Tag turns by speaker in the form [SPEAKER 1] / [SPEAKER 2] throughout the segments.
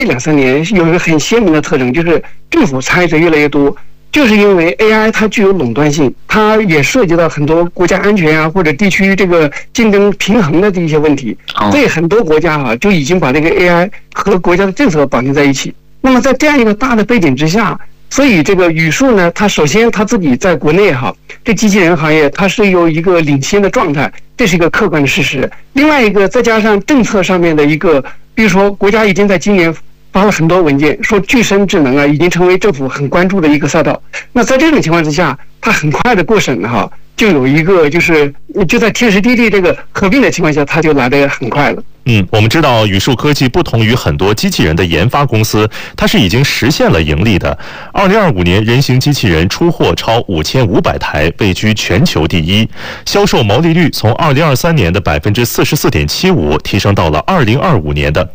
[SPEAKER 1] 2-3年有一个很鲜明的特征，就是政府参与者越来越多。就是因为 AI 它具有垄断性，它也涉及到很多国家安全啊或者地区这个竞争平衡的这一些问题，所以很多国家就已经把这个 AI 和国家的政策绑定在一起。那么在这样一个大的背景之下，所以这个语数呢，它首先它自己在国内这机器人行业它是有一个领先的状态，这是一个客观的事实。另外一个再加上政策上面的一个，比如说国家已经在今年发了很多文件，说具身智能已经成为政府很关注的一个赛道。那在这种情况之下，它很快的过审就有一个就在天时地利这个合并的情况下，它就来得很快了。
[SPEAKER 2] 我们知道语数科技不同于很多机器人的研发公司，它是已经实现了盈利的。2025年人形机器人出货超5500台，位居全球第一，销售毛利率从2023年的44.75%提升到了2025年的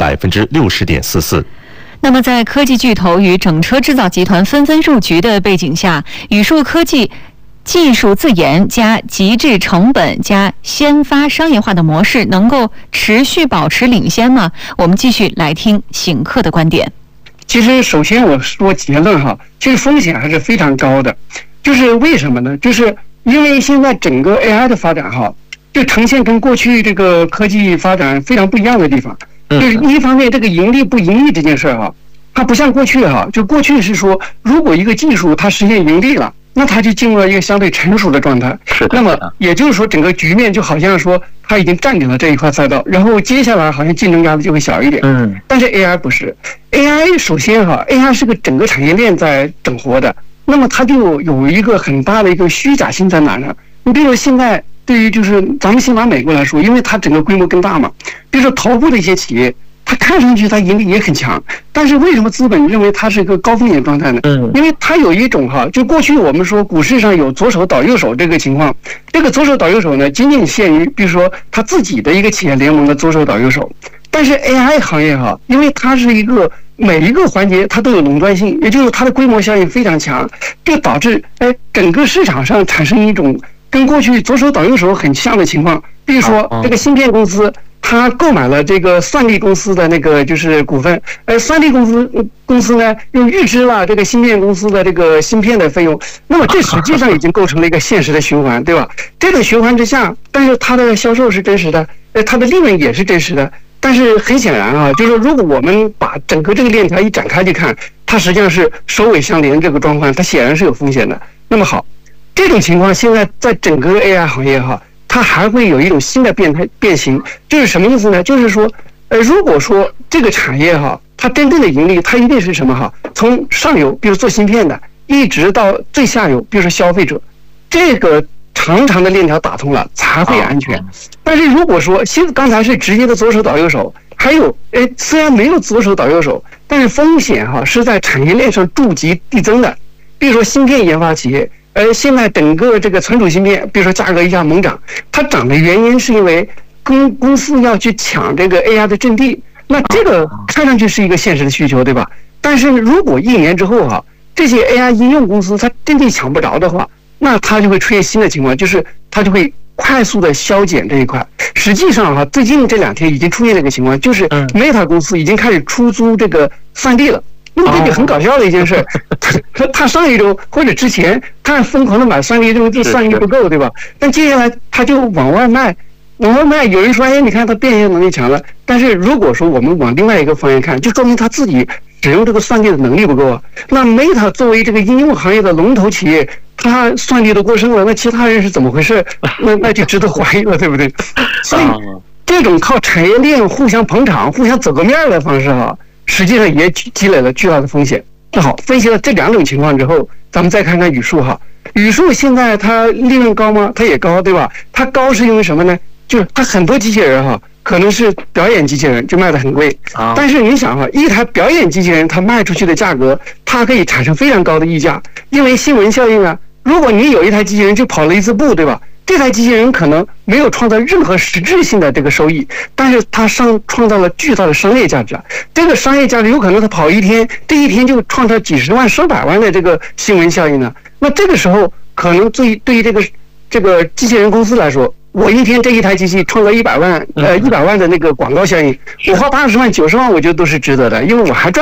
[SPEAKER 2] 60.44%。
[SPEAKER 3] 那么在科技巨头与整车制造集团纷纷入局的背景下，语数科技技术自研加极致成本加先发商业化的模式能够持续保持领先吗？我们继续来听醒客的观点。
[SPEAKER 1] 其实首先我说结论其实风险还是非常高的。就是为什么呢？就是因为现在整个 AI 的发展就呈现跟过去这个科技发展非常不一样的地方。就是一方面这个盈利不盈利这件事它不像过去就过去是说，如果一个技术它实现盈利了，那它就进入了一个相对成熟的状态。那么也就是说，整个局面就好像说它已经占领了这一块赛道，然后接下来好像竞争压力就会小一点。但是 AI 不是 ，AI 首先AI 是个整个产业链在整活的，那么它就有一个很大的一个虚假性在哪呢？你比如现在对于咱们先拿美国来说，因为它整个规模更大嘛，比如说头部的一些企业，它看上去它盈利也很强，但是为什么资本认为它是一个高风险状态呢？因为它有一种就过去我们说股市上有左手倒右手这个情况，这个左手倒右手呢，仅仅限于比如说它自己的一个企业联盟的左手倒右手，但是 AI 行业因为它是一个每一个环节它都有垄断性，也就是它的规模效应非常强，就导致整个市场上产生一种跟过去左手倒右手很像的情况。比如说这个芯片公司，他购买了这个算力公司的那个股份，算力公司呢又预支了这个芯片公司的这个芯片的费用，那么这实际上已经构成了一个现实的循环，对吧？这种循环之下，但是它的销售是真实的，它的利润也是真实的，但是很显然就是说如果我们把整个这个链条一展开去看，它实际上是首尾相连这个状况，它显然是有风险的。那么好，这种情况现在在整个 AI 行业它还会有一种新的变形，就是什么意思呢？就是说，如果说这个产业它真正的盈利，它一定是什么从上游，比如做芯片的，一直到最下游，比如说消费者，这个长长的链条打通了才会安全。但是如果说刚才是直接的左手倒右手，还有虽然没有左手倒右手，但是风险是在产业链上筑级递增的，比如说芯片研发企业。现在整个这个存储芯片，比如说价格一下猛涨，它涨的原因是因为公司要去抢这个 AI 的阵地，那这个看上去是一个现实的需求，对吧？但是如果1年之后这些 AI 应用公司它阵地抢不着的话，那它就会出现新的情况，就是它就会快速的削减这一块。实际上最近这2天已经出现了一个情况，就是 Meta 公司已经开始出租这个算力了。那么这个很搞笑的一件事，他上一周或者之前，他疯狂的买算力，认为这算力不够，对吧？但接下来他就往外卖，有人说，你看他变现能力强了。但是如果说我们往另外一个方向看，就说明他自己使用这个算力的能力不够那 Meta 作为这个应用行业的龙头企业，他算力都过剩了，那其他人是怎么回事？那就值得怀疑了，对不对？所以这种靠产业链互相捧场、互相走个面的方式实际上也积累了巨大的风险。那好，分析了这2种情况之后，咱们再看看语数语数现在它利润高吗？它也高，对吧？它高是因为什么呢？就是它很多机器人可能是表演机器人，就卖得很贵。但是你想一台表演机器人它卖出去的价格，它可以产生非常高的溢价，因为新闻效应如果你有一台机器人就跑了1次步，对吧？这台机器人可能没有创造任何实质性的这个收益，但是它创造了巨大的商业价值这个商业价值有可能它跑1天，这1天就创造几十万、上百万的这个新闻效应呢。那这个时候可能对于这个机器人公司来说，我1天这一台机器创造100万的那个广告效应，我花80万、90万，我觉得都是值得的，因为我还赚。